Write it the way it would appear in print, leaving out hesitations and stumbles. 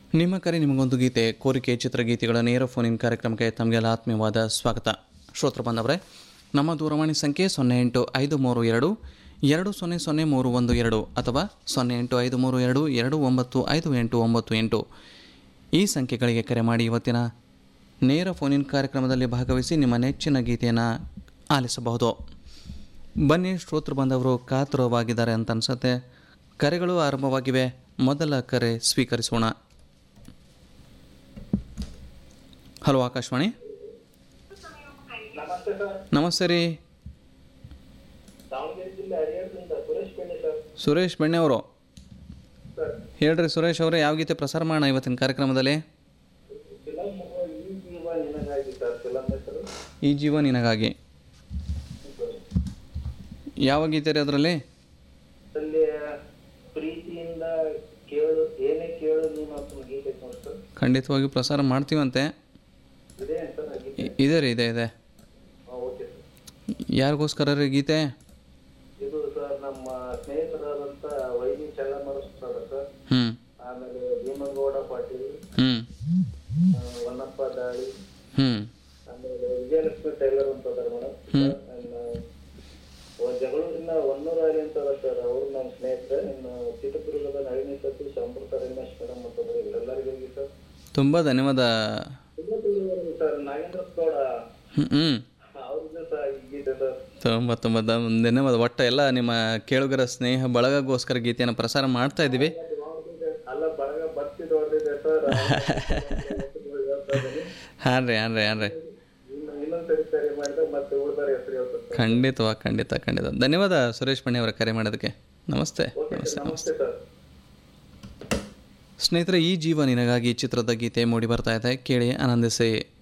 ನಿಮ್ಮ ಕರೆ ನಿಮಗೊಂದು ಗೀತೆ ಕೋರಿಕೆ ಚಿತ್ರಗೀತೆಗಳ ನೇರ ಫೋನಿನ್ ಕಾರ್ಯಕ್ರಮಕ್ಕೆ ತಮಗೆಲ್ಲ ಆತ್ಮೀಯವಾದ ಸ್ವಾಗತ. ಶ್ರೋತೃ ಬಾಂಧವರೇ, ನಮ್ಮ ದೂರವಾಣಿ ಸಂಖ್ಯೆ 085532000312 ಅಥವಾ 085322999898 ಈ ಸಂಖ್ಯೆಗಳಿಗೆ ಕರೆ ಮಾಡಿ ಇವತ್ತಿನ ನೇರ ಫೋನಿನ್ ಕಾರ್ಯಕ್ರಮದಲ್ಲಿ ಭಾಗವಹಿಸಿ ನಿಮ್ಮ ನೆಚ್ಚಿನ ಗೀತೆಯನ್ನು ಆಲಿಸಬಹುದು. ಬನ್ನಿ, ಶ್ರೋತೃ ಬಾಂಧವರು ಕಾತುರವಾಗಿದ್ದಾರೆ ಅಂತ ಅನಿಸುತ್ತೆ. ಕರೆಗಳು ಆರಂಭವಾಗಿವೆ. ಮೊದಲ ಕರೆ ಸ್ವೀಕರಿಸೋಣ. ಹಲೋ, ಆಕಾಶವಾಣಿ. ನಮಸ್ತೆ ರೀ. ಸುರೇಶ್ ಬೆಣ್ಣೆ ಅವರು ಹೇಳ್ರಿ. ಸುರೇಶ್ ಅವರೇ, ಯಾವ ಗೀತೆ ಪ್ರಸಾರ ಮಾಡೋಣ ಇವತ್ತಿನ ಕಾರ್ಯಕ್ರಮದಲ್ಲಿ? ಈ ಜೀವ ನಿನಗಾಗಿ. ಯಾವ ಗೀತೆ ರೀ ಅದರಲ್ಲಿ? ಖಂಡಿತವಾಗಿ ಪ್ರಸಾರ ಮಾಡ್ತೀವಂತೆ. ಇದೆ ರೀ, ಇದೆ. ಯಾರಿಗೋಸ್ಕರ ರೀ ಗೀತೆ? ಇದು ಸರ್ ನಮ್ಮ ಸ್ನೇಹಿತರಾದಂತ ವೈನಿ ಚಳ್ಳಮರ ಸರ್, ಆಮೇಲೆ ಭೀಮಗೌಡ ಪಾಟೀಲ್, ವನ್ನಪ್ಪ ದಾಳಿ, ಆಮೇಲೆ ವಿಜಯಲಕ್ಷ್ಮಿ ಟೈಲರ್ ಅಂತ ಅದಾರ ಮೇಡಮ್. ಜಗಳೂರಿನ ಹೊನ್ನೂರಾಳಿ ಅಂತ ಅದ ಸರ್, ಅವ್ರು ನಮ್ಮ ಸ್ನೇಹಿತರೆ. ಇನ್ನು ಚಿತ್ರದುರ್ಗದ ನಳಿನಿ ಸತೀಶ್, ಅಮೃತ ರಮೇಶ್ ಮೇಡಮ್ ಅಂತಂದ್ರೆ ಇವರೆಲ್ಲರಿಗೂ ಸರ್ ತುಂಬಾ ಧನ್ಯವಾದ. ಸರ್ ನಾಗೇಂದ್ರ ಗೌಡ ಅವ್ರಿಗೆ ಸಹ ಈ ಗೀತೆ ಸರ್ ತುಂಬ ಧನ್ಯವಾದ. ಒಟ್ಟು ಎಲ್ಲ ನಿಮ್ಮ ಕೇಳುಗರ ಸ್ನೇಹ ಬಳಗಗೋಸ್ಕರ ಗೀತೆಯನ್ನು ಪ್ರಸಾರ ಮಾಡ್ತಾ ಇದ್ದೀವಿ. ಅಲ್ಲ, ಬಳಗ ಬರ್ತಿ ದೊಡ್ಡದಿದೆ ಸರ್. ಹಾಂ ರೀ. ಇನ್ನೊಂದ್ಸರಿ ಸರಿ ಮಾಡಿದ್ರೆ ಮತ್ತೆ ಉಳಿದಾರ ಹೆಸರು ಹೇಳ್ತಾರೆ. ಖಂಡಿತ. ಧನ್ಯವಾದ ಸುರೇಶ್ ಪಣ್ಣಿ ಅವರ ಕರೆ ಮಾಡೋದಕ್ಕೆ. ನಮಸ್ತೆ. ಸರ್. ಸ್ನೇಹಿತರೆ, ಈ ಜೀವ ನಿನಗಾಗಿ ಚಿತ್ರದ ಗೀತೆ ಮೂಡಿ ಬರ್ತಾ ಇದೆ. ಕೇಳಿ ಆನಂದಿಸಿ.